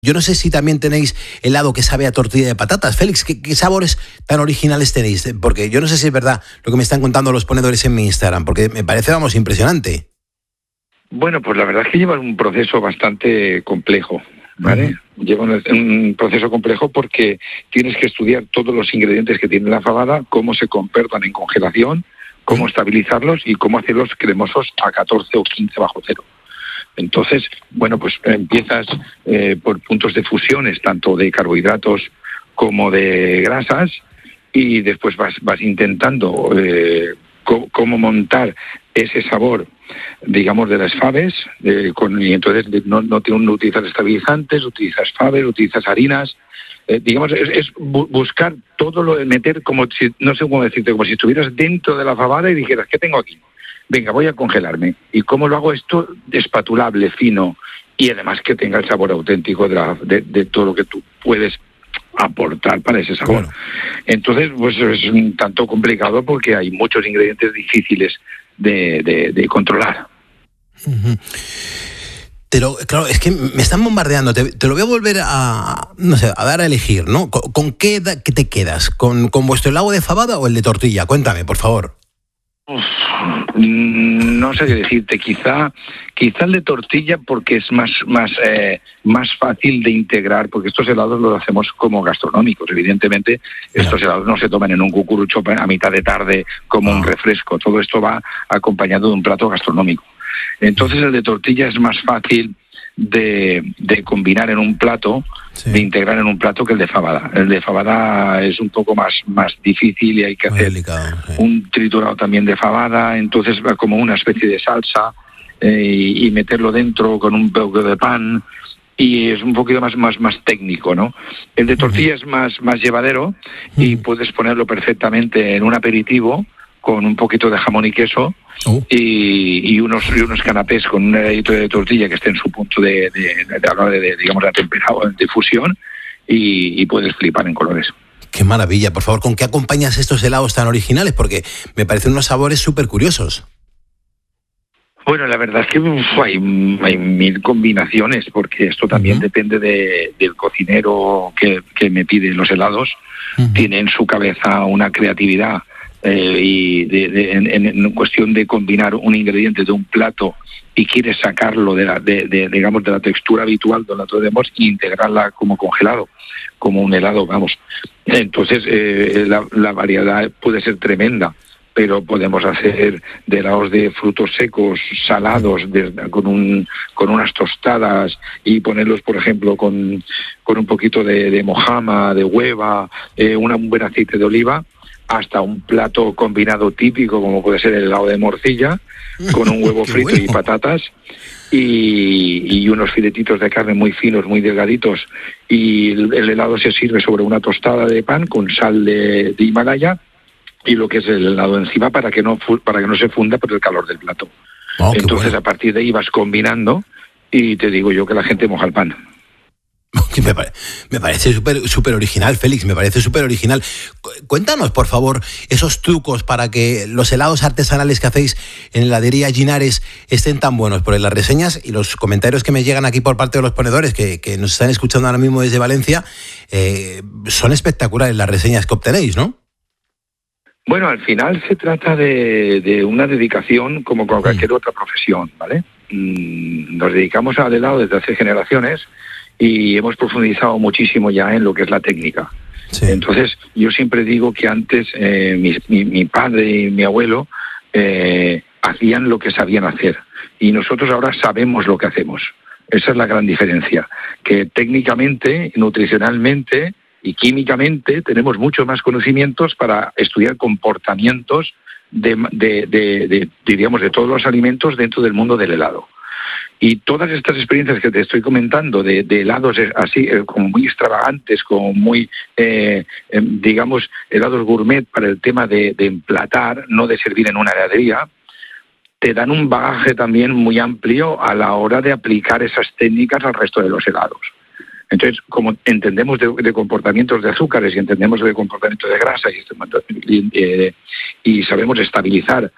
Yo no sé si también tenéis helado que sabe a tortilla de patatas. Félix, ¿qué sabores tan originales tenéis? Porque yo no sé si es verdad lo que me están contando los ponedores en mi Instagram, porque me parece, vamos, impresionante. Bueno, pues la verdad es que lleva un proceso bastante complejo, ¿vale? Lleva un proceso complejo porque tienes que estudiar todos los ingredientes que tiene la fabada, cómo se conservan en congelación, cómo estabilizarlos y cómo hacerlos cremosos a 14 o 15 bajo cero. Entonces, bueno, pues empiezas por puntos de fusiones, tanto de carbohidratos como de grasas, y después vas intentando cómo montar ese sabor, digamos, de las faves, y entonces no utilizas estabilizantes, utilizas faves, utilizas harinas. Digamos, es buscar todo lo de meter como si, no sé cómo decirte, como si estuvieras dentro de la fabada y dijeras, ¿qué tengo aquí? Venga, voy a congelarme. ¿Y cómo lo hago esto? Espatulable, fino, y además que tenga el sabor auténtico de todo lo que tú puedes aportar para ese sabor. Claro. Entonces, pues es un tanto complicado porque hay muchos ingredientes difíciles de controlar. Uh-huh. Claro, es que me están bombardeando. Te lo voy a volver a dar a elegir, ¿no? ¿Con qué te quedas? ¿Con vuestro helado de fabada o el de tortilla? Cuéntame, por favor. No sé qué decirte, quizá el de tortilla porque es más fácil de integrar, porque estos helados los hacemos como gastronómicos. Evidentemente, estos helados no se toman en un cucurucho a mitad de tarde como un refresco. Todo esto va acompañado de un plato gastronómico. Entonces el de tortilla es más fácil de combinar en un plato, de integrar en un plato, que el de fabada. El de fabada es un poco más difícil y hay que hacer un triturado también de fabada, entonces va como una especie de salsa y meterlo dentro con un poco de pan, y es un poquito más técnico, ¿no? El de tortilla es más llevadero y puedes ponerlo perfectamente en un aperitivo con un poquito de jamón y queso y unos canapés con un heladito de tortilla que esté en su punto digamos, de temperado, de fusión, y puedes flipar en colores. ¡Qué maravilla! Por favor, ¿con qué acompañas estos helados tan originales? Porque me parecen unos sabores súper curiosos. Bueno, la verdad es que hay mil combinaciones, porque esto también depende del cocinero que me pide los helados. Tiene en su cabeza una creatividad y en cuestión de combinar un ingrediente de un plato y quiere sacarlo digamos, de la textura habitual donde la tenemos e integrarla como congelado, como un helado, vamos. Entonces la variedad puede ser tremenda, pero podemos hacer de helados de frutos secos, salados, con unas tostadas, y ponerlos, por ejemplo, con un poquito de mojama, de hueva, un buen aceite de oliva, hasta un plato combinado típico como puede ser el helado de morcilla, con un huevo frito y patatas, y unos filetitos de carne muy finos, muy delgaditos, y el helado se sirve sobre una tostada de pan con sal de Himalaya, y lo que es el helado encima para que no se funda por el calor del plato. Entonces, a partir de ahí vas combinando, y te digo yo que la gente moja el pan. Me parece súper original, Félix, me parece súper original. Cuéntanos, por favor, esos trucos para que los helados artesanales que hacéis en heladería Ginares estén tan buenos, porque las reseñas y los comentarios que me llegan aquí por parte de los ponedores que nos están escuchando ahora mismo desde Valencia, son espectaculares las reseñas que obtenéis, ¿no? Bueno, al final se trata de una dedicación como con cualquier otra profesión, ¿vale? Nos dedicamos al helado desde hace generaciones y hemos profundizado muchísimo ya en lo que es la técnica. Sí. Entonces, yo siempre digo que antes mi padre y mi abuelo hacían lo que sabían hacer, y nosotros ahora sabemos lo que hacemos. Esa es la gran diferencia, que técnicamente, nutricionalmente y químicamente tenemos muchos más conocimientos para estudiar comportamientos diríamos, de todos los alimentos dentro del mundo del helado. Y todas estas experiencias que te estoy comentando de helados así, como muy extravagantes, como muy, digamos, helados gourmet para el tema de emplatar, no de servir en una heladería, te dan un bagaje también muy amplio a la hora de aplicar esas técnicas al resto de los helados. Entonces, como entendemos de comportamientos de azúcares y entendemos de comportamientos de grasa y sabemos estabilizar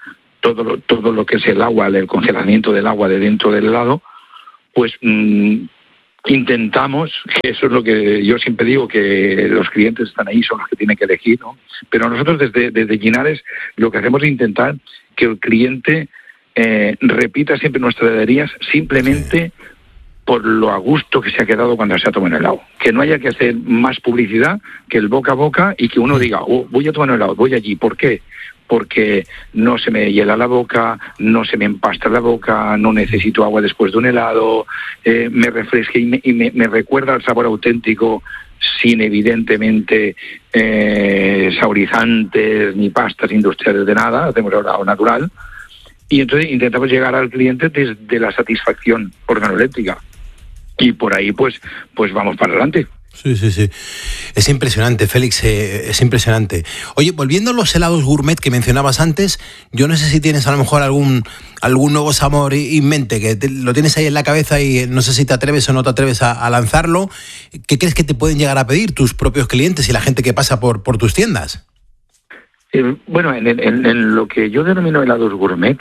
todo lo que es el agua, el congelamiento del agua de dentro del helado, pues intentamos, que eso es lo que yo siempre digo, que los clientes están ahí, son los que tienen que elegir, ¿no? Pero nosotros desde Linares lo que hacemos es intentar que el cliente repita siempre nuestras heladerías simplemente por lo a gusto que se ha quedado cuando se ha tomado un helado. Que no haya que hacer más publicidad que el boca a boca y que uno diga, voy a tomar un helado, voy allí. ¿Por qué? Porque no se me hiela la boca, no se me empasta la boca, no necesito agua después de un helado, me refresca y me recuerda al sabor auténtico sin evidentemente saborizantes ni pastas industriales de nada, hacemos helado natural. Y entonces intentamos llegar al cliente desde la satisfacción organoléptica. Y por ahí pues vamos para adelante. Sí. Es impresionante, Félix, es impresionante. Oye, volviendo a los helados gourmet que mencionabas antes, yo no sé si tienes a lo mejor algún nuevo sabor en mente, que lo tienes ahí en la cabeza y no sé si te atreves o no te atreves a lanzarlo. ¿Qué crees que te pueden llegar a pedir tus propios clientes y la gente que pasa por tus tiendas? Bueno, en lo que yo denomino helados gourmet,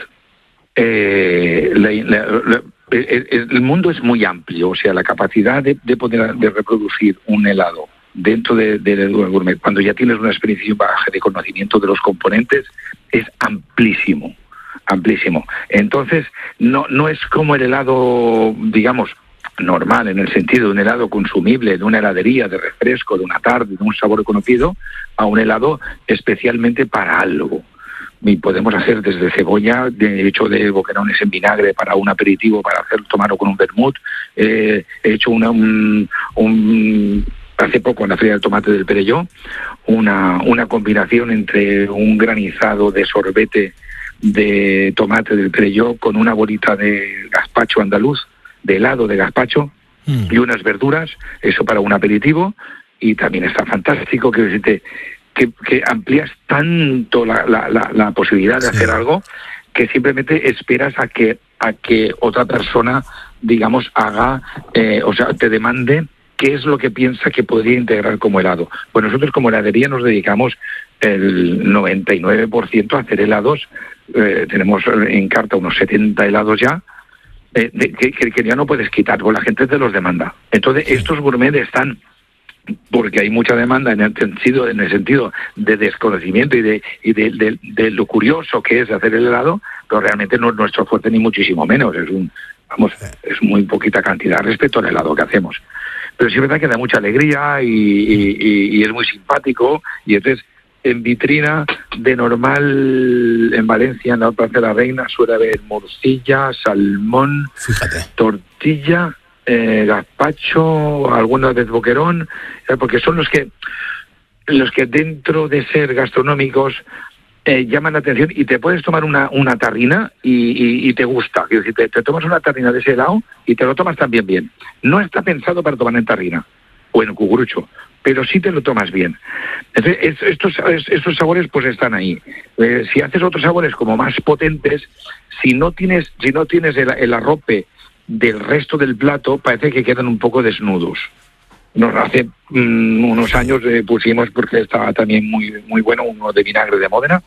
el mundo es muy amplio, o sea, la capacidad de poder reproducir un helado dentro del helado gourmet, cuando ya tienes una experiencia baja de conocimiento de los componentes, es amplísimo. Entonces, no es como el helado, digamos, normal, en el sentido de un helado consumible, de una heladería, de refresco, de una tarde, de un sabor conocido, a un helado especialmente para algo. Y podemos hacer desde cebolla, de hecho de boquerones en vinagre para un aperitivo, para tomarlo con un vermut. He hecho hace poco en la Feria del Tomate del Perelló, una combinación entre un granizado de sorbete de tomate del Perelló con una bolita de gazpacho andaluz, de helado de gazpacho, y unas verduras, eso para un aperitivo, y también está fantástico, que amplías tanto la posibilidad de hacer algo que simplemente esperas a que otra persona, digamos, haga, te demande qué es lo que piensa que podría integrar como helado. Pues nosotros como heladería nos dedicamos el 99% a hacer helados. Tenemos en carta unos 70 helados ya, que ya no puedes quitar, porque la gente te los demanda. Entonces estos gourmet están, porque hay mucha demanda en el sentido de desconocimiento y de lo curioso que es hacer el helado, pero realmente no es nuestro fuerte ni muchísimo menos, es muy poquita cantidad respecto al helado que hacemos. Pero sí es verdad que da mucha alegría y es muy simpático, y entonces en vitrina de normal en Valencia, en la Plaza de la Reina, suele haber morcilla, salmón, tortilla, gazpacho, algunos de boquerón, porque son los que dentro de ser gastronómicos llaman la atención, y te puedes tomar una tarrina y te gusta. Quiero decir, te tomas una tarrina de ese helado y te lo tomas también bien. No está pensado para tomar en tarrina o en cucurucho, pero sí te lo tomas bien. Entonces, estos sabores pues están ahí. Si haces otros sabores como más potentes, si no tienes el arrope del resto del plato, parece que quedan un poco desnudos. Hace unos años pusimos, porque estaba también muy bueno, uno de vinagre de Módena,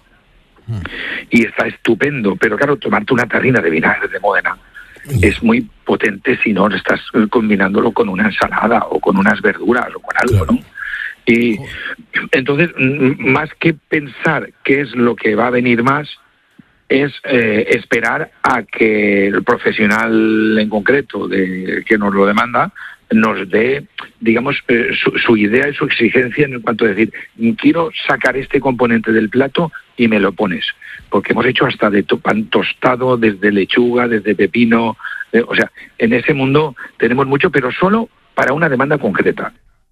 y está estupendo, pero claro, tomarte una tarrina de vinagre de Módena es muy potente si no estás combinándolo con una ensalada o con unas verduras o con algo, ¿no? Y entonces, más que pensar qué es lo que va a venir más, es esperar a que el profesional en concreto que nos lo demanda nos dé, digamos, su idea y su exigencia en cuanto a decir, quiero sacar este componente del plato y me lo pones. Porque hemos hecho hasta de pan tostado, desde lechuga, desde pepino. O sea, en ese mundo tenemos mucho, pero solo para una demanda concreta.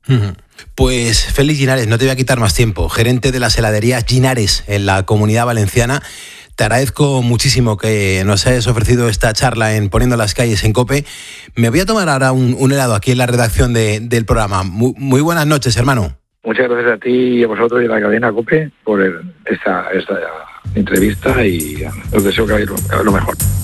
Pues Félix Linares, no te voy a quitar más tiempo, gerente de las heladerías Linares en la Comunidad Valenciana. Te agradezco muchísimo que nos hayas ofrecido esta charla en Poniendo las Calles en COPE. Me voy a tomar ahora un helado aquí en la redacción del programa. Muy buenas noches, hermano. Muchas gracias a ti y a vosotros y a la cadena COPE por esta entrevista, y os deseo que hagáis lo mejor.